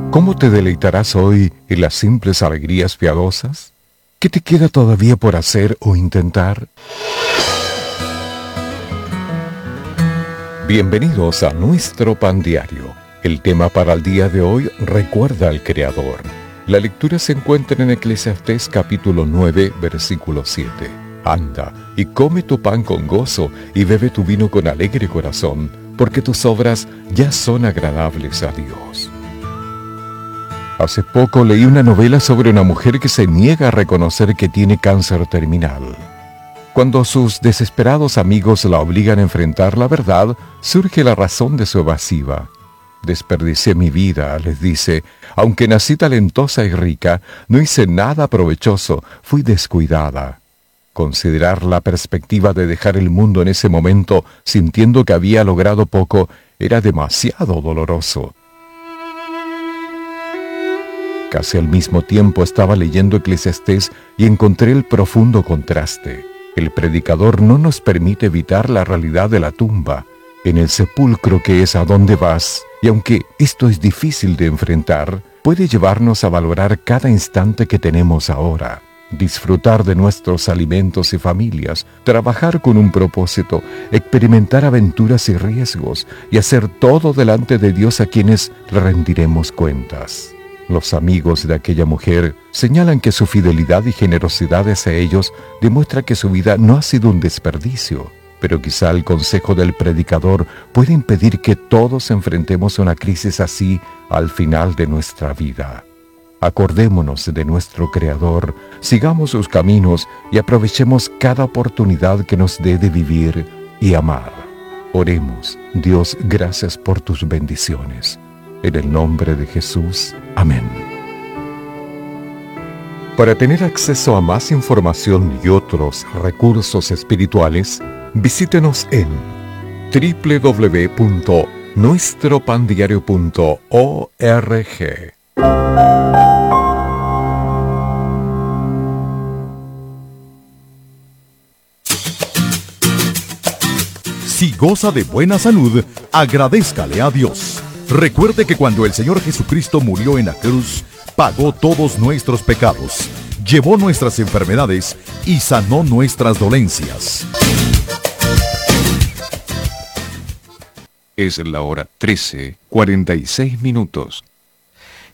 ¿Cómo te deleitarás hoy en las simples alegrías piadosas? ¿Qué te queda todavía por hacer o intentar? Bienvenidos a nuestro Pan Diario. El tema para el día de hoy: recuerda al Creador. La lectura se encuentra en Eclesiastés capítulo 9, versículo 7. Anda y come tu pan con gozo y bebe tu vino con alegre corazón, porque tus obras ya son agradables a Dios. Hace poco leí una novela sobre una mujer que se niega a reconocer que tiene cáncer terminal. Cuando sus desesperados amigos la obligan a enfrentar la verdad, surge la razón de su evasiva. Desperdicié mi vida, les dice, aunque nací talentosa y rica, no hice nada provechoso, fui descuidada. Considerar la perspectiva de dejar el mundo en ese momento, sintiendo que había logrado poco, era demasiado doloroso. Casi al mismo tiempo estaba leyendo Eclesiastés y encontré el profundo contraste. El predicador no nos permite evitar la realidad de la tumba, en el sepulcro que es a donde vas, y aunque esto es difícil de enfrentar, puede llevarnos a valorar cada instante que tenemos ahora, disfrutar de nuestros alimentos y familias, trabajar con un propósito, experimentar aventuras y riesgos, y hacer todo delante de Dios a quienes le rendiremos cuentas. Los amigos de aquella mujer señalan que su fidelidad y generosidad hacia ellos demuestra que su vida no ha sido un desperdicio, pero quizá el consejo del predicador puede impedir que todos enfrentemos una crisis así al final de nuestra vida. Acordémonos de nuestro Creador, sigamos sus caminos y aprovechemos cada oportunidad que nos dé de vivir y amar. Oremos. Dios, gracias por tus bendiciones. En el nombre de Jesús. Amén. Para tener acceso a más información y otros recursos espirituales, visítenos en www.nuestropandiario.org. Si goza de buena salud, agradézcale a Dios. Recuerde que cuando el Señor Jesucristo murió en la cruz, pagó todos nuestros pecados, llevó nuestras enfermedades y sanó nuestras dolencias. Es la hora 13:46.